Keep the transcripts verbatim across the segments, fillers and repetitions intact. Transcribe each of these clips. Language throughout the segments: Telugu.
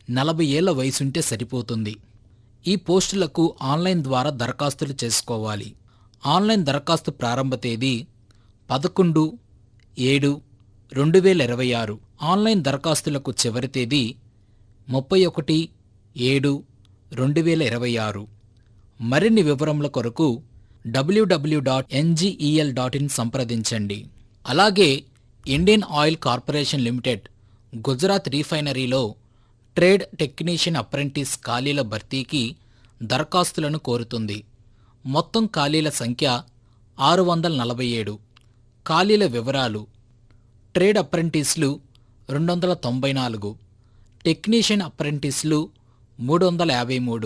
నలభై ఏళ్ల వయసుంటే సరిపోతుంది. ఈ పోస్టులకు ఆన్లైన్ ద్వారా దరఖాస్తులు చేసుకోవాలి. ఆన్లైన్ దరఖాస్తు ప్రారంభ తేదీ పదకొండు ఏడు రెండు వేల ఇరవై ఆరు. ఆన్లైన్ దరఖాస్తులకు చివరి తేదీ ముప్పై ఒకటి ఏడు రెండు వేల ఇరవై ఆరు. మరిన్ని వివరముల కొరకు W W dot NGEL dot in సంప్రదించండి. అలాగే Indian oil corporation limited Gujarat రీఫైనరీలో trade technician apprentice ఖాళీల భర్తీకి దరఖాస్తులను కోరుతుంది. మొత్తం ఖాళీల సంఖ్య ఆరు వందల నలభై ఏడు. ఖాళీల వివరాలు: ట్రేడ్ అప్రెంటిస్లు రెండు వందల తొంభై నాలుగు, టెక్నీషియన్ అప్రెంటిస్లు మూడు వందల యాభై మూడు.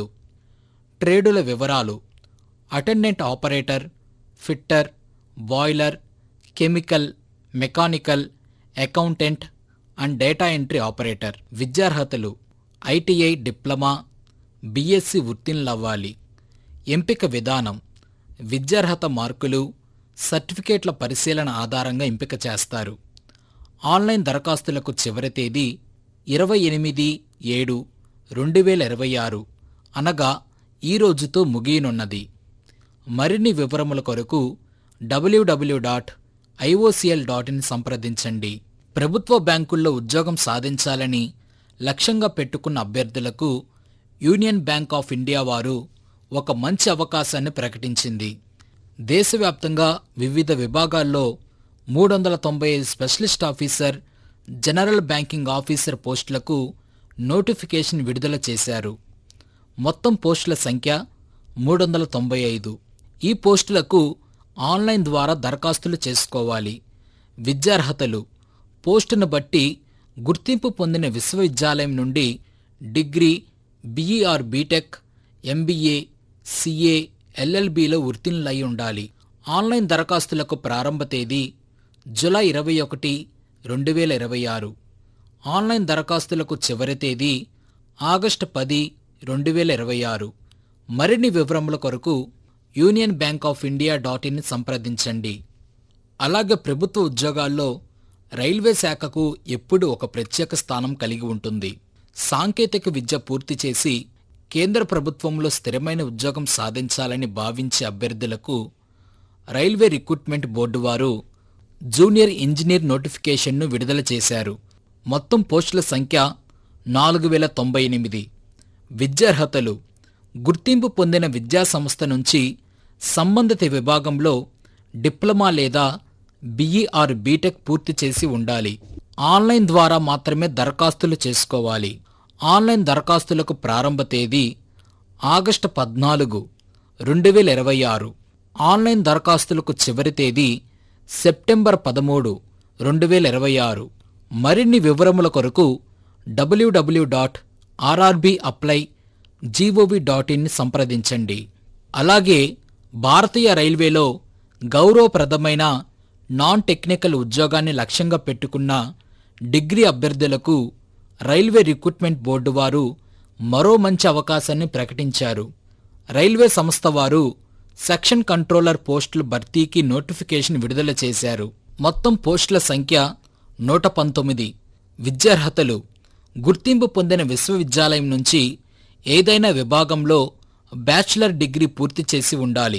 ట్రేడుల వివరాలు: attendant operator, fitter, boiler, chemical, mechanical, accountant and data entry operator. విద్యార్హతలు: ITI, diploma, BSc ఉత్తీర్ణులవ్వాలి. ఎంపిక విధానం: విద్యార్హత మార్కులు, సర్టిఫికేట్ల పరిశీలన ఆధారంగా ఎంపిక చేస్తారు. ఆన్లైన్ దరఖాస్తులకు చివరి తేదీ ఇరవై ఎనిమిది ఏడు రెండు వేల ఇరవై ఆరు అనగా ఈ రోజుతో ముగియనున్నది. మరిన్ని వివరముల కొరకు W W dot IOCL dot in సంప్రదించండి. ప్రభుత్వ బ్యాంకుల్లో ఉద్యోగం సాధించాలని లక్ష్యంగా పెట్టుకున్న అభ్యర్థులకు యూనియన్ బ్యాంక్ ఆఫ్ ఇండియా వారు ఒక మంచి అవకాశాన్ని ప్రకటించింది. దేశవ్యాప్తంగా వివిధ విభాగాల్లో మూడు వందల తొంభై ఐదు specialist officer, general banking officer పోస్టులకు నోటిఫికేషన్ విడుదల చేశారు. మొత్తం పోస్టుల సంఖ్య మూడు వందల తొంభై ఐదు. ఈ పోస్టులకు ఆన్లైన్ ద్వారా దరఖాస్తులు చేసుకోవాలి. విద్యార్హతలు: పోస్టును బట్టి గుర్తింపు పొందిన విశ్వవిద్యాలయం నుండి degree, BE are BTech, MBA, CA, ఎల్ఎల్బీలో ఉత్తీర్ణులై ఉండాలి. ఆన్లైన్ దరఖాస్తులకు ప్రారంభ తేదీ జూలై ఇరవై ఒకటి రెండు వేల ఇరవై ఆరు. ఆన్లైన్ దరఖాస్తులకు చివరి తేదీ ఆగస్టు పది రెండు వేల ఇరవై ఆరు. మరిన్ని వివరముల కొరకు union bank of India dot in సంప్రదించండి. అలాగే ప్రభుత్వ ఉద్యోగాల్లో రైల్వే శాఖకు ఎప్పుడూ ఒక ప్రత్యేక స్థానం కలిగి ఉంటుంది. సాంకేతిక విద్య పూర్తి చేసి కేంద్ర ప్రభుత్వంలో స్థిరమైన ఉద్యోగం సాధించాలని భావించే అభ్యర్థులకు రైల్వే రిక్రూట్మెంట్ బోర్డు వారు జూనియర్ ఇంజనీర్ నోటిఫికేషన్ను విడుదల చేశారు. మొత్తం పోస్టుల సంఖ్య నాలుగు వేల తొంభై ఎనిమిది. విద్యార్హతలు: గుర్తింపు పొందిన విద్యాసంస్థ నుంచి సంబంధిత విభాగంలో డిప్లొమా లేదా బీఈ ఆర్ బీటెక్ పూర్తి చేసి ఉండాలి. ఆన్లైన్ ద్వారా మాత్రమే దరఖాస్తులు చేసుకోవాలి. ఆన్లైన్ దరఖాస్తులకు ప్రారంభ తేదీ ఆగస్టు పద్నాలుగు రెండు వేల ఇరవై ఆరు. ఆన్లైన్ దరఖాస్తులకు చివరి తేదీ సెప్టెంబర్ పదమూడు రెండు వేల ఇరవై ఆరు. మరిన్ని వివరముల కొరకు W W dot RRB apply GOV dot in సంప్రదించండి. అలాగే భారతీయ రైల్వేలో గౌరవప్రదమైన నాన్ టెక్నికల్ ఉద్యోగాన్ని లక్ష్యంగా పెట్టుకున్న డిగ్రీ అభ్యర్థులకు రైల్వే రిక్రూట్మెంట్ బోర్డు వారు మరో మంచి అవకాశాన్ని ప్రకటించారు. రైల్వే సంస్థ వారు సెక్షన్ కంట్రోలర్ పోస్టుల భర్తీకి నోటిఫికేషన్ విడుదల చేశారు. మొత్తం పోస్టుల సంఖ్య నూట పంతొమ్మిది. విద్యార్హతలు: గుర్తింపు పొందిన విశ్వవిద్యాలయం నుంచి ఏదైనా విభాగంలో బ్యాచిలర్ డిగ్రీ పూర్తి చేసి ఉండాలి.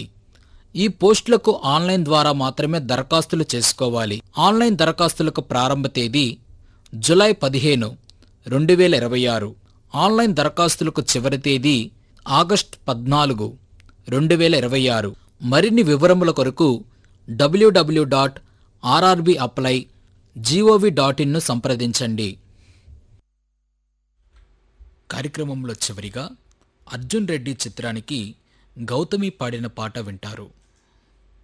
ఈ పోస్టులకు ఆన్లైన్ ద్వారా మాత్రమే దరఖాస్తులు చేసుకోవాలి. ఆన్లైన్ దరఖాస్తులకు ప్రారంభ తేదీ జూలై పదిహేను రెండు వేల ఇరవై ఆరు. ఆన్లైన్ దరఖాస్తులకు చివరి తేదీ ఆగస్టు పద్నాలుగు రెండు వేల ఇరవై ఆరు. మరిన్ని వివరముల కొరకు W W dot RRB apply GOV dot ఇన్ను సంప్రదించండి. కార్యక్రమంలో చివరిగా అర్జున్ రెడ్డి చిత్రానికి గౌతమి పాడిన పాట వింటారు.